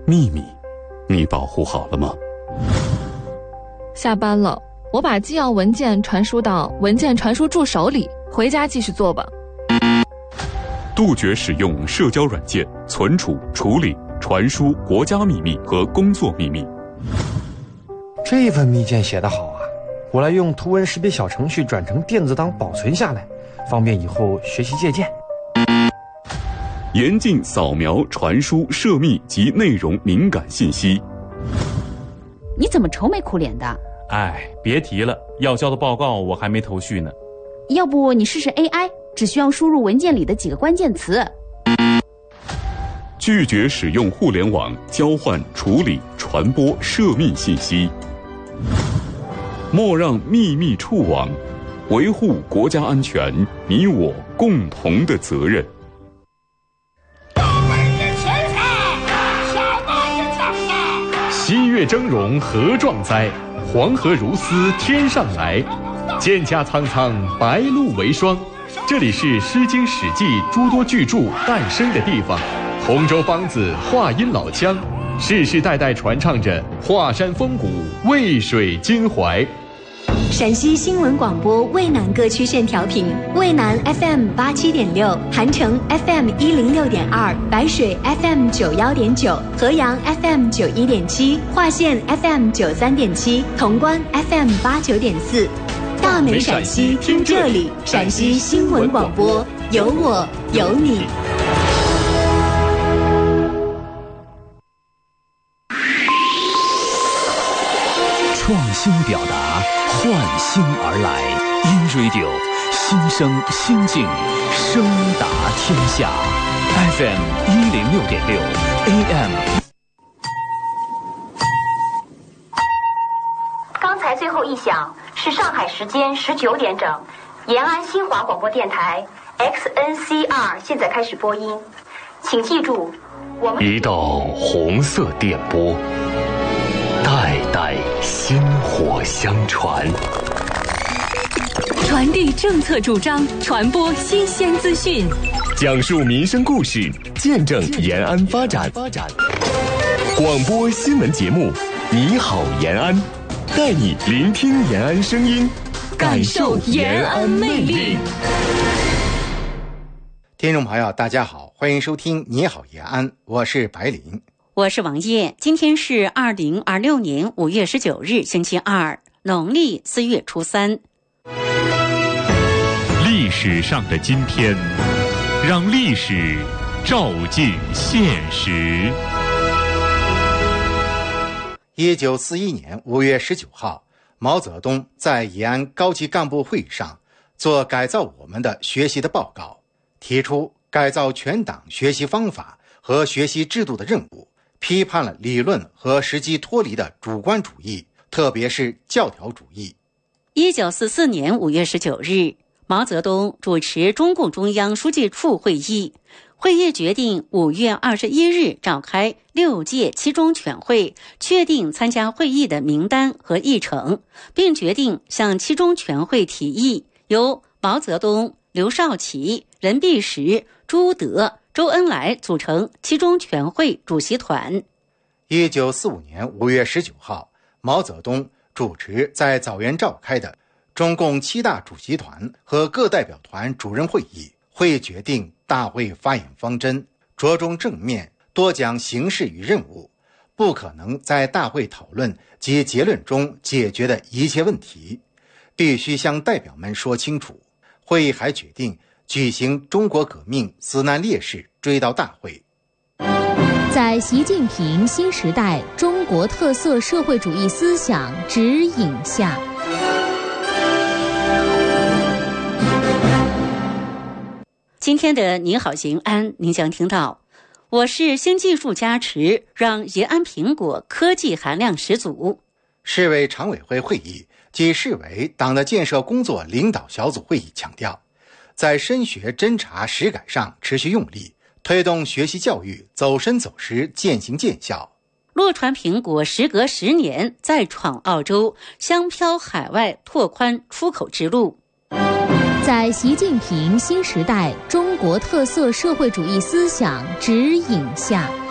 秘密，你保护好了吗？ 下班了，我把纪要文件传输到文件传输助手里，回家继续做吧。 杜绝使用社交软件存储、处理、传输国家秘密和工作秘密。 这份密件写得好啊，我来用图文识别小程序转成电子档保存下来，方便以后学习借鉴。 严禁扫描、传输涉密及内容敏感信息。 你怎么愁眉苦脸的？ 哎，别提了，要交的报告我还没头绪呢。 要不你试试 AI， 只需要输入文件里的几个关键词。 拒绝使用互联网交换、处理、传播涉密信息。莫让秘密触网，维护国家安全，你我共同的责任。 西岳峥嵘何壮哉，黄河如丝天上来，蒹葭苍苍白露为霜。这里是《诗经》《史记》诸多巨著诞生的地方，洪州梆子话音老腔，世世代代传唱着华山风骨，渭水襟怀。 陕西新闻广播渭南各区线调频：渭南 FM 87.6，韩城 FM 106.2，白水 FM 91.9，河阳 FM 91.7，华县 FM 93.7，潼关 FM 89.4。大美陕西听这里，陕西新闻广播，有我有你。 创新表达，焕新而来。InRadio， 新声新境，声达天下。FM 106.6 AM。 刚才最后一响是上海时间19点整，延安新华广播电台 XNCR 现在开始播音，请记住，我们一道红色电波，代代薪火相传， 传递政策主张，传播新鲜资讯， 讲述民生故事，见证延安发展。广播新闻节目，你好延安，带你聆听延安声音，感受延安魅力。 听众朋友大家好，欢迎收听你好延安，我是白林， 我是王艳。今天是2026年5月19日星期二，农历4月初3。 历史上的今天，让历史照进现实。 1941年5月19号，毛泽东在延安高级干部会议上做改造我们的学习的报告，提出改造全党学习方法和学习制度的任务，批判了理论和实际脱离的主观主义，特别是教条主义。 1944年5月19日，毛泽东主持中共中央书记处会议，会议决定5月21日召开6届七中全会，确定参加会议的名单和议程，并决定向七中全会提议由毛泽东、刘少奇、任弼时、朱德、周恩来组成七中全会主席团。 1945年5月19号，毛泽东主持在枣园召开的中共7大主席团和各代表团主任会议，会决定大会发言方针，着重正面，多讲形势与任务，不可能在大会讨论及结论中解决的一切问题，必须向代表们说清楚。会议还决定举行中国革命死难烈士追悼大会。 在习近平新时代中国特色社会主义思想指引下， 今天的你好延安，您将听到，我市新技术加持，让延安苹果科技含量十足。 市委常委会会议及市委党的建设工作领导小组会议强调，在深学侦查实改上持续用力，推动学习教育走深走实，渐行渐效。 洛传苹果时隔10年再闯澳洲，香飘海外拓宽出口之路。 在习近平新时代中国特色社会主义思想指引下，